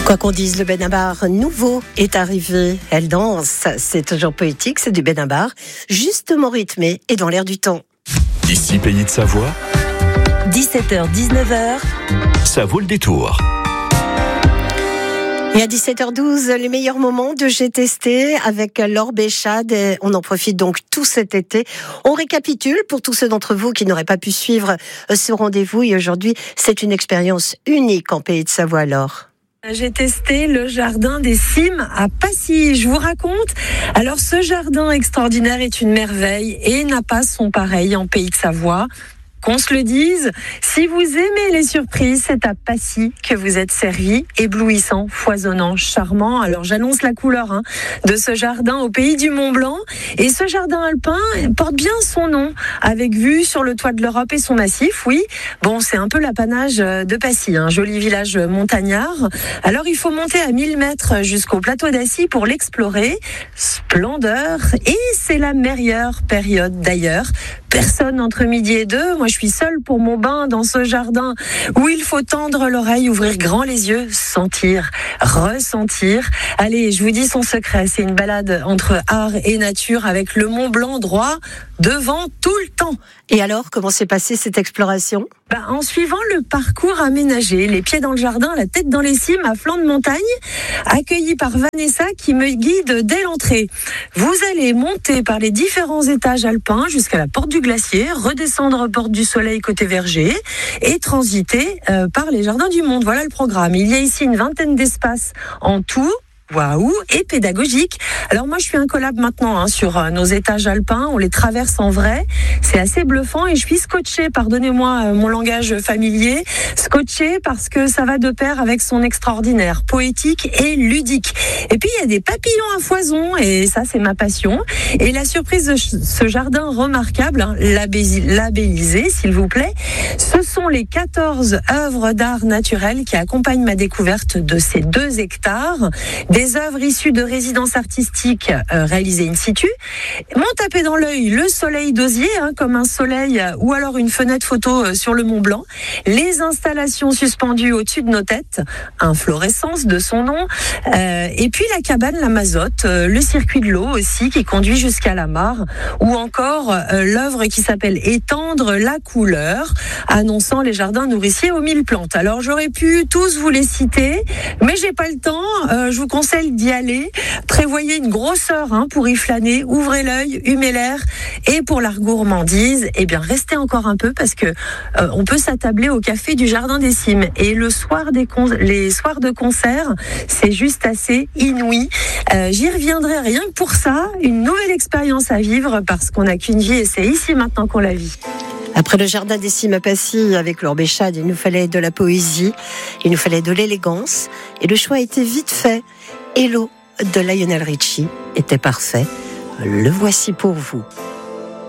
Quoi qu'on dise, le Benabar nouveau est arrivé. Elle danse, c'est toujours poétique, c'est du Benabar, justement rythmé et dans l'air du temps. Ici, Pays de Savoie, 17h, 19h, ça vaut le détour. Et à 17h12, les meilleurs moments de J'ai testé avec Laure Béchade. On en profite donc tout cet été. On récapitule pour tous ceux d'entre vous qui n'auraient pas pu suivre ce rendez-vous. Et aujourd'hui, c'est une expérience unique en Pays de Savoie, Laure. J'ai testé le jardin des Cimes à Passy. Je vous raconte. Alors, ce jardin extraordinaire est une merveille et n'a pas son pareil en Pays de Savoie. Qu'on se le dise, si vous aimez les surprises, c'est à Passy que vous êtes servi, éblouissant, foisonnant, charmant. Alors j'annonce la couleur de ce jardin au pays du Mont Blanc. Et ce jardin alpin porte bien son nom, avec vue sur le toit de l'Europe et son massif, oui. Bon, c'est un peu l'apanage de Passy, un joli village montagnard. Alors il faut monter à 1000 mètres jusqu'au plateau d'Assy pour l'explorer. Splendeur, et c'est la meilleure période d'ailleurs. Personne entre midi et 2. Moi, je suis seule pour mon bain dans ce jardin où il faut tendre l'oreille, ouvrir grand les yeux, sentir, ressentir. Allez, je vous dis son secret. C'est une balade entre art et nature avec le Mont Blanc droit devant tout le temps. Et alors, comment s'est passée cette exploration ? En suivant le parcours aménagé, les pieds dans le jardin, la tête dans les cimes, à flanc de montagne, accueillie par Vanessa qui me guide dès l'entrée. Vous allez monter par les différents étages alpins jusqu'à la porte du glacier, redescendre porte du Soleil côté Verger et transiter par les jardins du monde. Voilà le programme. Il y a ici une vingtaine d'espaces en tout. Waouh, et pédagogique. Alors moi je suis un collab maintenant sur nos étages alpins, on les traverse en vrai, c'est assez bluffant et je suis scotchée, pardonnez-moi mon langage familier, scotchée parce que ça va de pair avec son extraordinaire, poétique et ludique. Et puis il y a des papillons à foison et ça c'est ma passion. Et la surprise de ce jardin remarquable, labellisé s'il vous plaît, ce sont les 14 œuvres d'art naturel qui accompagnent ma découverte de ces 2 hectares. Des œuvres issues de résidences artistiques réalisées in situ m'ont tapé dans l'œil le soleil d'osier, comme un soleil ou alors une fenêtre photo sur le Mont Blanc, les installations suspendues au-dessus de nos têtes, inflorescence de son nom, et puis la cabane, la Mazotte, le circuit de l'eau aussi qui conduit jusqu'à la mare, ou encore l'œuvre qui s'appelle Étendre la couleur, annonçant les jardins nourriciers aux 1000 plantes. Alors j'aurais pu tous vous les citer, mais j'ai pas le temps, je vous conseille d'y aller. Prévoyez une grosse heure pour y flâner, ouvrez l'œil, humez l'air. Et pour la gourmandise, restez encore un peu parce que on peut s'attabler au café du Jardin des Cimes. Et le soir les soirs de concert, c'est juste assez inouï. J'y reviendrai rien que pour ça. Une nouvelle expérience à vivre parce qu'on n'a qu'une vie et c'est ici maintenant qu'on la vit. Après le jardin des Cimes à Passy avec Laure Béchade, il nous fallait de la poésie, il nous fallait de l'élégance et le choix était vite fait. Hello de Lionel Richie était parfait. Le voici pour vous.